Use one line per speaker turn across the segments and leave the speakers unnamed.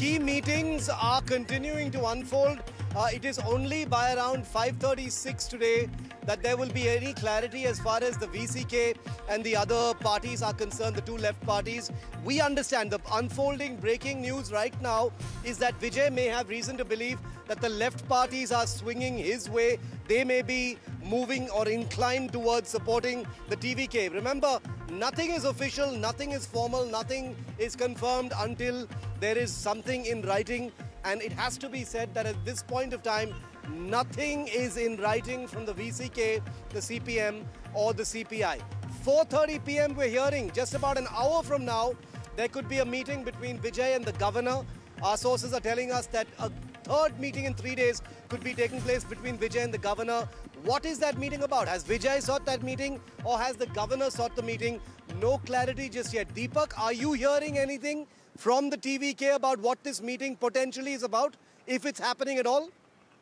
key meetings are continuing to unfold. It is only by around 5:36 today that there will be any clarity as far as the VCK and the other parties are concerned, the two left parties. We understand the unfolding breaking news right now is that Vijay may have reason to believe that the left parties are swinging his way. They may be moving or inclined towards supporting the TVK. Remember, nothing is official, nothing is formal, nothing is confirmed until there is something in writing. And it has to be said that at this point of time, nothing is in writing from the VCK, the CPM or the CPI. 4:30 p.m. we're hearing, just about an hour from now, there could be a meeting between Vijay and the governor. Our sources are telling us that a third meeting in 3 days could be taking place between Vijay and the governor. What is that meeting about? Has Vijay sought that meeting or has the governor sought the meeting? No clarity just yet. Deepak, are you hearing anything from the TVK about what this meeting potentially is about, if it's happening at all?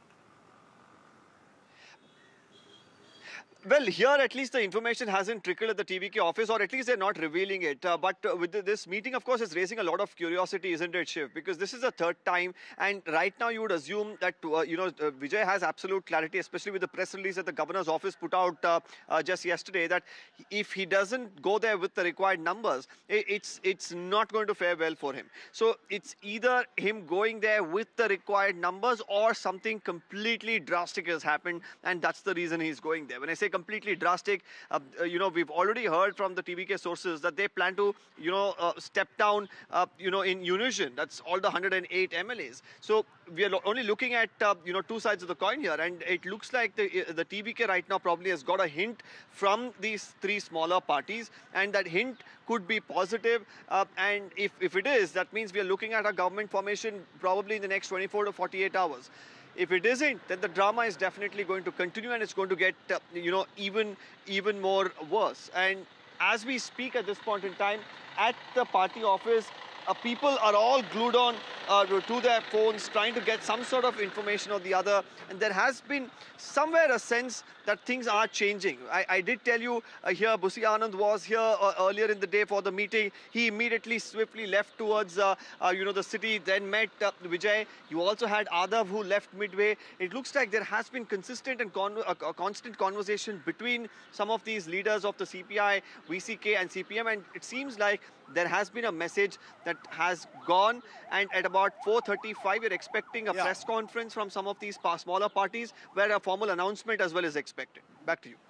Well, here at least the information hasn't trickled at the TVK office, or at least they're not revealing it. But with this meeting, of course, is raising a lot of curiosity, isn't it, Shiv? Because this is the third time, and right now you would assume that Vijay has absolute clarity, especially with the press release that the governor's office put out just yesterday, that if he doesn't go there with the required numbers, it's not going to fare well for him. So it's either him going there with the required numbers, or something completely drastic has happened, and that's the reason he's going there. When I say completely drastic, we've already heard from the TVK sources that they plan to, step down, in unison. That's all the 108 MLAs. So we are only looking at, two sides of the coin here, and it looks like the TVK right now probably has got a hint from these three smaller parties, and that hint could be positive. And if it is, that means we are looking at a government formation probably in the next 24 to 48 hours. If it isn't, then the drama is definitely going to continue, and it's going to get, even more worse. And as we speak at this point in time, at the party office, people are all glued on to their phones, trying to get some sort of information or the other. And there has been somewhere a sense that things are changing. I did tell you here, Busi Anand was here earlier in the day for the meeting. He immediately, swiftly left towards, the city, then met Vijay. You also had Adav, who left midway. It looks like there has been consistent and constant conversation between some of these leaders of the CPI, VCK and CPM. And it seems like there has been a message that has gone, and at about 4:35 we're expecting a press conference from some of these smaller parties where a formal announcement as well is expected. Back to you.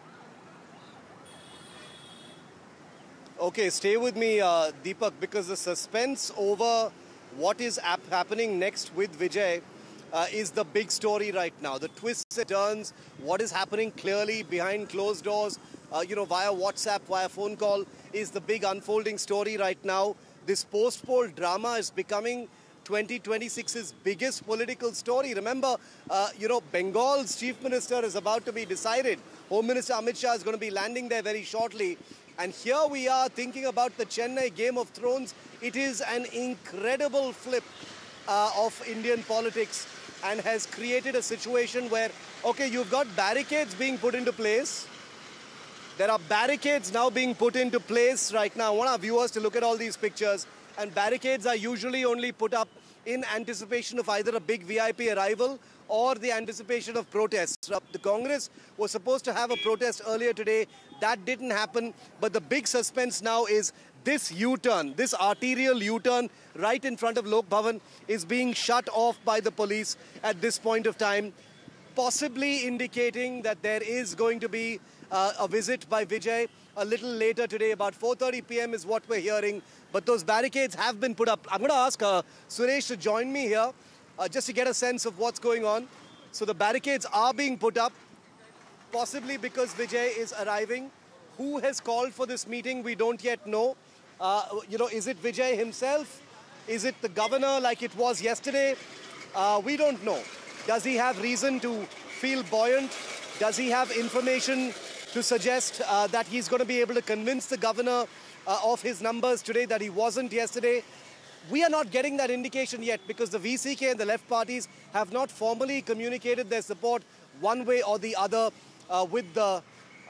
Okay, stay with me, Deepak, because the suspense over what is happening next with Vijay is the big story right now. The twists and turns, what is happening clearly behind closed doors, via WhatsApp, via phone call, is the big unfolding story right now. This post-poll drama is becoming 2026's biggest political story. Remember, Bengal's chief minister is about to be decided. Home Minister Amit Shah is going to be landing there very shortly. And here we are thinking about the Chennai Game of Thrones. It is an incredible flip of Indian politics, and has created a situation where, okay, you've got barricades being put into place. There are barricades now being put into place right now. I want our viewers to look at all these pictures. And barricades are usually only put up in anticipation of either a big VIP arrival or the anticipation of protests. The Congress was supposed to have a protest earlier today. That didn't happen. But the big suspense now is this U-turn, this arterial U-turn right in front of Lok Bhavan is being shut off by the police at this point of time, possibly indicating that there is going to be a visit by Vijay a little later today. About 4:30 p.m. is what we're hearing. But those barricades have been put up. I'm going to ask Suresh to join me here just to get a sense of what's going on. So the barricades are being put up, possibly because Vijay is arriving. Who has called for this meeting, we don't yet know. Is it Vijay himself? Is it the governor like it was yesterday? We don't know. Does he have reason to feel buoyant? Does he have information to suggest that he's going to be able to convince the governor of his numbers today that he wasn't yesterday? We are not getting that indication yet, because the VCK and the left parties have not formally communicated their support one way or the other with the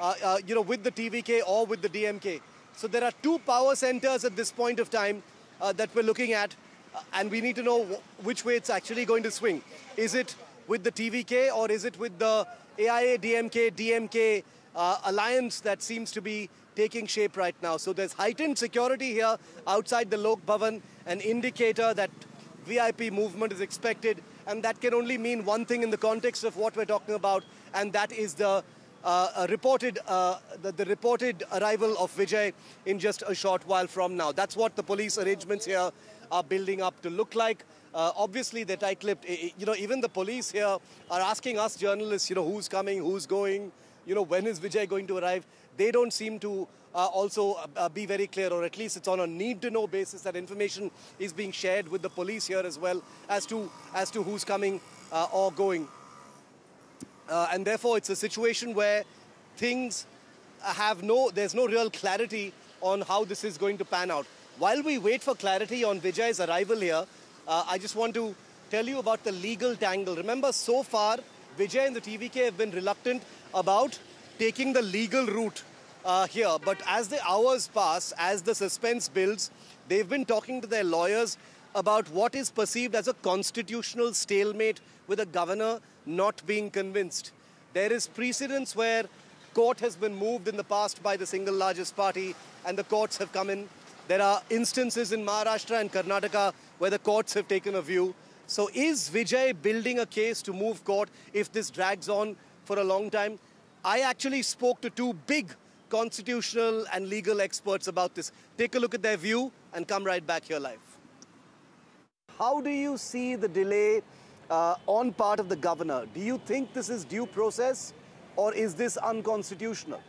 TVK or with the DMK. So there are two power centers at this point of time that we're looking at. and we need to know which way it's actually going to swing. Is it with the TVK or is it with the AIA, DMK alliance that seems to be taking shape right now? So there's heightened security here outside the Lok Bhavan, an indicator that VIP movement is expected, and that can only mean one thing in the context of what we're talking about, and that is the reported arrival of Vijay in just a short while from now. That's what the police arrangements here are building up to look like. Obviously, they're tight-lipped. Even the police here are asking us journalists, who's coming, who's going, when is Vijay going to arrive. They don't seem to also be very clear, or at least it's on a need-to-know basis that information is being shared with the police here as well as to who's coming or going. And therefore, it's a situation where things there's no real clarity on how this is going to pan out. While we wait for clarity on Vijay's arrival here, I just want to tell you about the legal tangle. Remember, so far, Vijay and the TVK have been reluctant about taking the legal route here. But as the hours pass, as the suspense builds, they've been talking to their lawyers about what is perceived as a constitutional stalemate with a governor not being convinced. There is precedence where court has been moved in the past by the single largest party and the courts have come in. There are instances in Maharashtra and Karnataka where the courts have taken a view. So is Vijay building a case to move court if this drags on for a long time? I actually spoke to two big constitutional and legal experts about this. Take a look at their view and come right back here live. How do you see the delay on part of the governor? Do you think this is due process or is this unconstitutional?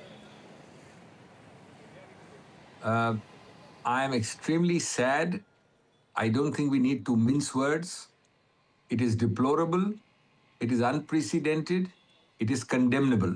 I am extremely sad. I don't think we need to mince words. It is deplorable. It is unprecedented. It is condemnable.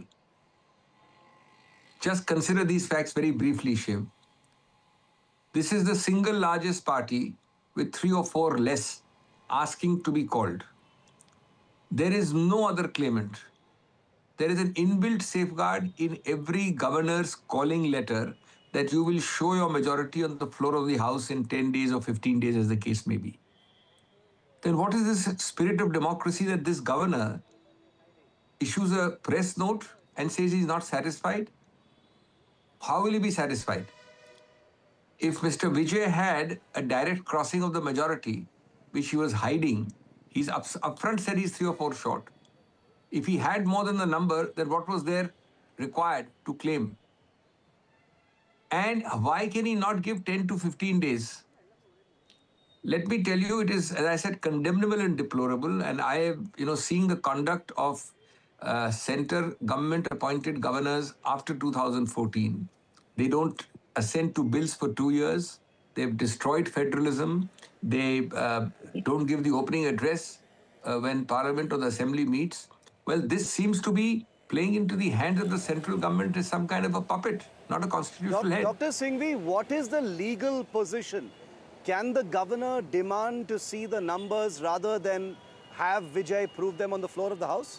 Just consider these facts very briefly, Shiv. This is the single largest party with 3 or 4 less asking to be called. There is no other claimant. There is an inbuilt safeguard in every governor's calling letter that you will show your majority on the floor of the House in 10 days or 15 days, as the case may be. Then what is this spirit of democracy that this governor issues a press note and says he's not satisfied? How will he be satisfied? If Mr. Vijay had a direct crossing of the majority, which he was hiding, he's upfront said he's 3 or 4 short. If he had more than the number, then what was there required to claim? And why can he not give 10 to 15 days? Let me tell you, it is, as I said, condemnable and deplorable. And I have, seeing the conduct of center government-appointed governors after 2014. They don't assent to bills for 2 years. They've destroyed federalism. They don't give the opening address when Parliament or the Assembly meets. Well, this seems to be playing into the hands of the central government as some kind of a puppet, not a constitutional head.
Dr. Singhvi, what is the legal position? Can the governor demand to see the numbers rather than have Vijay prove them on the floor of the House?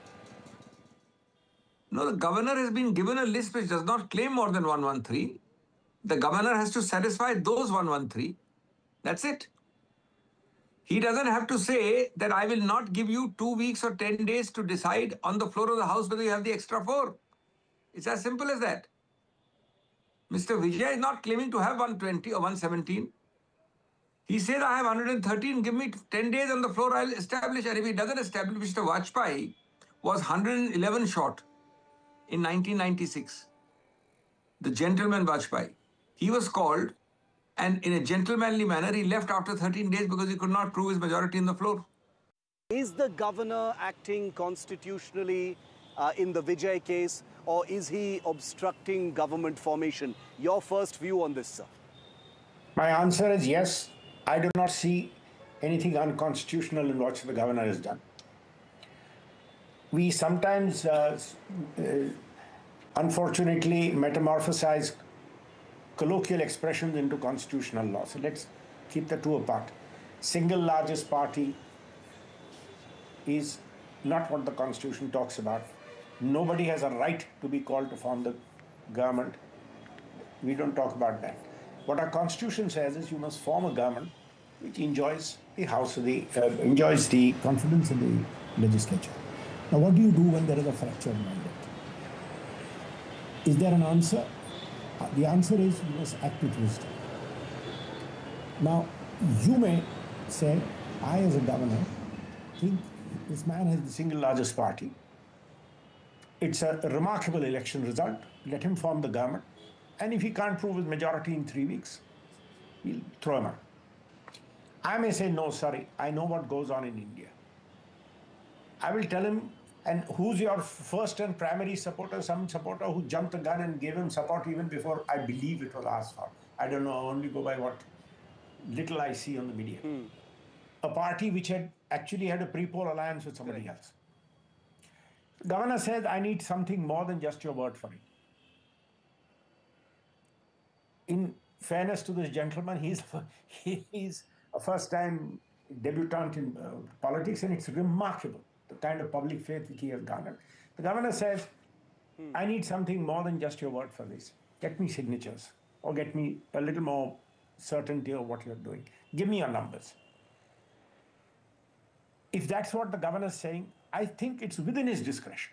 No, the governor has been given a list which does not claim more than 113. The governor has to satisfy those 113. That's it. He doesn't have to say that I will not give you 2 weeks or 10 days to decide on the floor of the House whether you have the extra 4. It's as simple as that. Mr. Vijay is not claiming to have 120 or 117. He says, I have 113, give me 10 days on the floor, I'll establish. And if he doesn't establish, Mr. Vajpayee was 111 short in 1996. The gentleman Vajpayee. He was called, and in a gentlemanly manner, he left after 13 days because he could not prove his majority in the floor.
Is the governor acting constitutionally in the Vijay case, or is he obstructing government formation? Your first view on this, sir?
My answer is yes. I do not see anything unconstitutional in what the governor has done. We sometimes, unfortunately, metamorphosize colloquial expressions into constitutional law. So let's keep the two apart. Single largest party is not what the Constitution talks about. Nobody has a right to be called to form the government. We don't talk about that. What our Constitution says is you must form a government which enjoys the enjoys the confidence of the legislature. Now, what do you do when there is a fractured mandate? Is there an answer? The answer is you must act with wisdom. Now, you may say, I as a governor think this man has the single largest party. It's a remarkable election result. Let him form the government. And if he can't prove his majority in 3 weeks, we'll throw him out. I may say, no, sorry, I know what goes on in India. I will tell him, and who's your first and primary supporter? Some supporter who jumped the gun and gave him support even before I believe it was asked for. I don't know, I only go by what little I see on the media. A party which had actually had a pre-poll alliance with somebody else. The governor says, I need something more than just your word for it. In fairness to this gentleman, he's a first-time debutant in politics, and it's remarkable, the kind of public faith which he has garnered. The governor says, I need something more than just your word for this. Get me signatures, or get me a little more certainty of what you're doing. Give me your numbers. If that's what the governor is saying, I think it's within his discretion.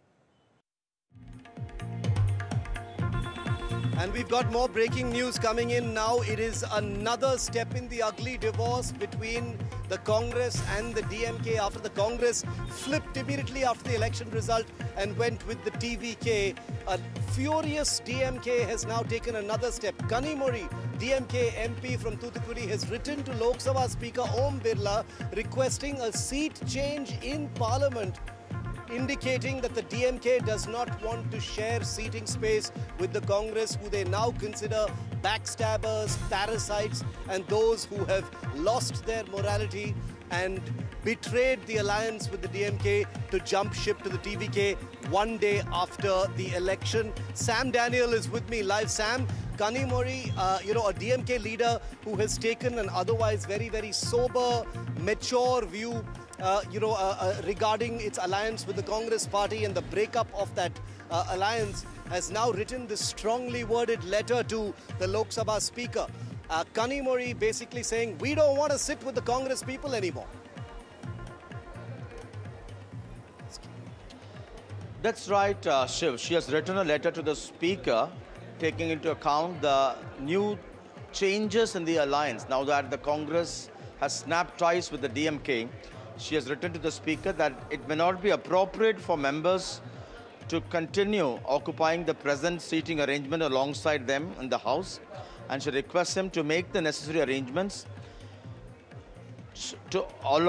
And we've got more breaking news coming in now. It is another step in the ugly divorce between the Congress and the DMK after the Congress flipped immediately after the election result and went with the TVK. A furious DMK has now taken another step. Kanimozhi, DMK MP from Thoothukudi, has written to Lok Sabha Speaker Om Birla requesting a seat change in Parliament, indicating that the DMK does not want to share seating space with the Congress, who they now consider backstabbers, parasites, and those who have lost their morality and betrayed the alliance with the DMK to jump ship to the TVK one day after the election. Sam Daniel is with me live. Sam, Kanimozhi, a DMK leader who has taken an otherwise very, very sober, mature view regarding its alliance with the Congress party and the breakup of that alliance, has now written this strongly worded letter to the Lok Sabha Speaker. Kanimozhi basically saying, we don't want to sit with the Congress people anymore.
That's right, Shiv. She has written a letter to the Speaker taking into account the new changes in the alliance. Now that the Congress has snapped ties with the DMK, she has written to the Speaker that it may not be appropriate for members to continue occupying the present seating arrangement alongside them in the House, and she requests him to make the necessary arrangements to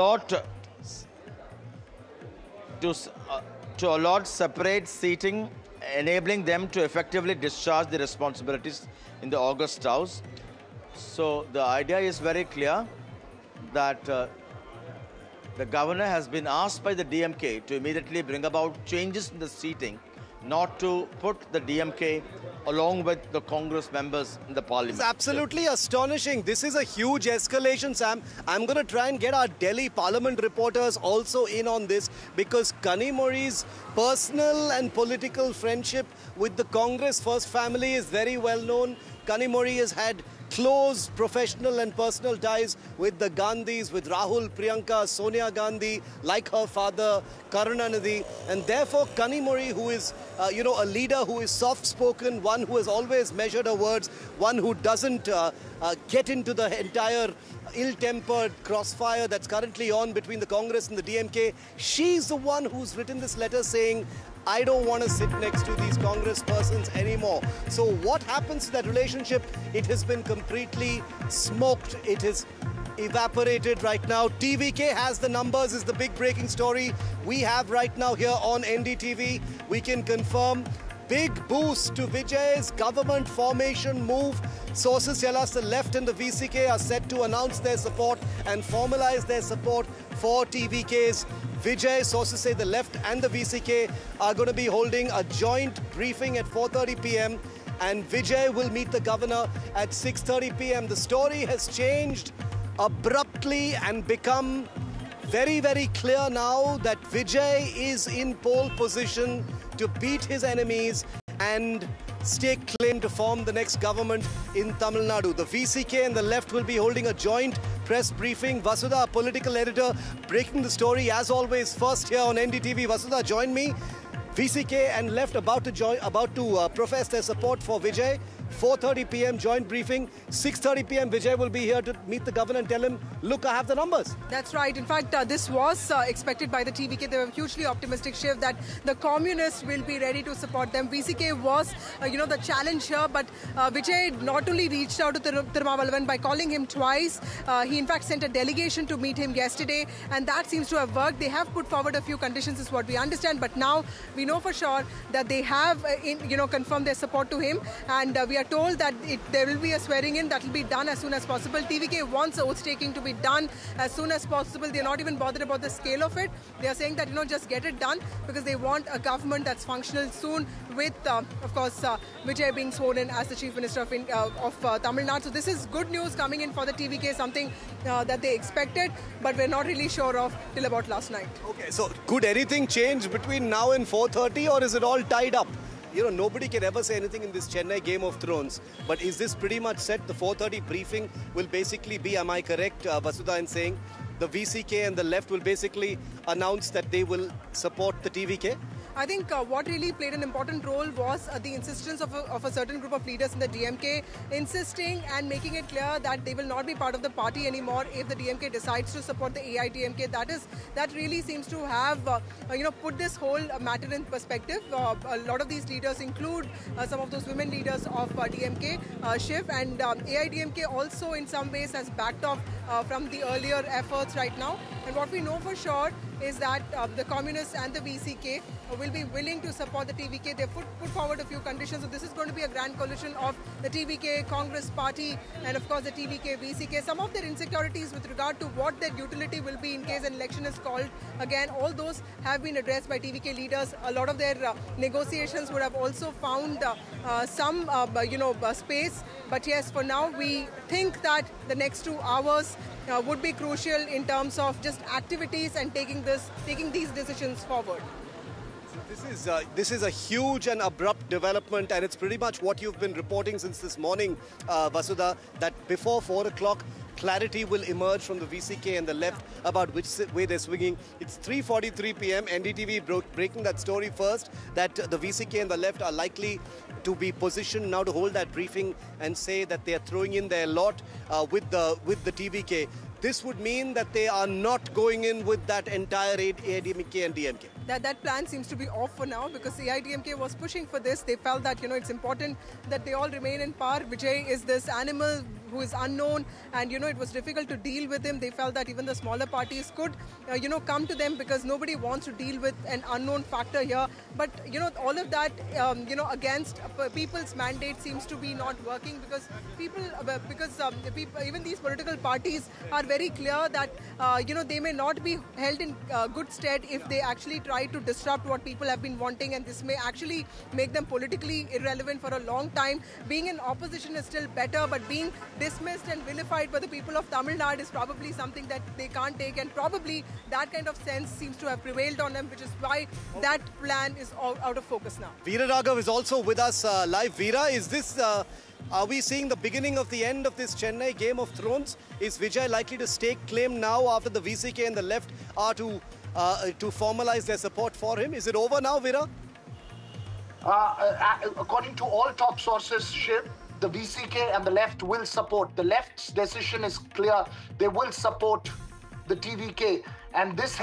allot separate seating, enabling them to effectively discharge the responsibilities in the August House. So the idea is very clear that the governor has been asked by the DMK to immediately bring about changes in the seating, not to put the DMK along with the Congress members in the parliament.
It's absolutely astonishing. This is a huge escalation, Sam. I'm going to try and get our Delhi Parliament reporters also in on this, because Kanimozhi's personal and political friendship with the Congress First family is very well known. Kanimozhi has had close professional and personal ties with the Gandhis, with Rahul, Priyanka, Sonia Gandhi, like her father, Karunanidhi. And therefore, Kanimozhi, who is, a leader who is soft-spoken, one who has always measured her words, one who doesn't get into the entire ill-tempered crossfire that's currently on between the Congress and the DMK, she's the one who's written this letter saying, I don't want to sit next to these Congress persons anymore. So what happens to that relationship? It has been completely smoked. It is evaporated right now. TVK has the numbers, is the big breaking story we have right now here on NDTV. We can confirm big boost to Vijay's government formation move. Sources tell us the left and the VCK are set to announce their support and formalize their support for TVK's Vijay. Sources say the left and the VCK are going to be holding a joint briefing at 4:30 p.m. and Vijay will meet the governor at 6:30 p.m. The story has changed abruptly and become very, very clear now that Vijay is in pole position to beat his enemies and stake claim to form the next government in Tamil Nadu. The VCK and the left will be holding a joint press briefing. Vasudha, our political editor, breaking the story as always first here on NDTV. Vasudha, join me. VCK and left about to profess their support for Vijay. 4:30 p.m. joint briefing. 6:30 p.m. Vijay will be here to meet the governor and tell him, look, I have the numbers.
That's right. In fact, this was expected by the TVK. They were hugely optimistic, Shiv, that the communists will be ready to support them. VCK was, the challenge here, but Vijay not only reached out to Tirumavallavan by calling him twice, he in fact sent a delegation to meet him yesterday, and that seems to have worked. They have put forward a few conditions, is what we understand, but now we know for sure that they have, confirmed their support to him, and we are told that there will be a swearing in that will be done as soon as possible. TVK wants oath taking to be done as soon as possible. They're not even bothered about the scale of it. They are saying that, just get it done because they want a government that's functional soon with, of course, Vijay being sworn in as the Chief Minister of Tamil Nadu. So this is good news coming in for the TVK, something that they expected, but we're not really sure of till about last night.
Okay, so could anything change between now and 4:30 or is it all tied up? Nobody can ever say anything in this Chennai Game of Thrones. But is this pretty much set? The 4:30 briefing will basically be, am I correct, Vasudha, in saying the VCK and the left will basically announce that they will support the TVK?
I think what really played an important role was the insistence of a certain group of leaders in the DMK insisting and making it clear that they will not be part of the party anymore if the DMK decides to support the AIDMK. That really seems to have put this whole matter in perspective. A lot of these leaders include some of those women leaders of DMK, Shiv, and AIDMK also in some ways has backed off from the earlier efforts right now. And what we know for sure is that the communists and the VCK will be willing to support the TVK. They've put forward a few conditions. So this is going to be a grand coalition of the TVK, Congress Party, and of course the TVK, VCK. Some of their insecurities with regard to what their utility will be in case an election is called. Again, all those have been addressed by TVK leaders. A lot of their negotiations would have also found some space. But yes, for now, we think that the next 2 hours would be crucial in terms of just activities and taking these decisions forward.
This is a huge and abrupt development, and it's pretty much what you've been reporting since this morning, Vasudha, that before 4 o'clock, clarity will emerge from the VCK and the left about which way they're swinging. It's 3:43 p.m. NDTV breaking that story first, that the VCK and the left are likely to be positioned now to hold that briefing and say that they are throwing in their lot with the TVK. This would mean that they are not going in with that entire AIDMK and DMK.
That plan seems to be off for now because AIDMK was pushing for this. They felt that it's important that they all remain in power. Vijay is this animal who is unknown, and it was difficult to deal with him. They felt that even the smaller parties could come to them because nobody wants to deal with an unknown factor here. But all of that against people's mandate seems to be not working because even these political parties are very clear that they may not be held in good stead if they actually try to disrupt what people have been wanting, and this may actually make them politically irrelevant for a long time. Being in opposition is still better, but being dismissed and vilified by the people of Tamil Nadu is probably something that they can't take, and probably that kind of sense seems to have prevailed on them, which is why that plan is out of focus now.
Veera Raghav is also with us live. Veera, is this... are we seeing the beginning of the end of this Chennai Game of Thrones? Is Vijay likely to stake claim now after the VCK and the left are to formalize their support for him? Is it over now, Veera?
According to all top sources, Shiv, the VCK and the left will support. The left's decision is clear. They will support the TVK. And this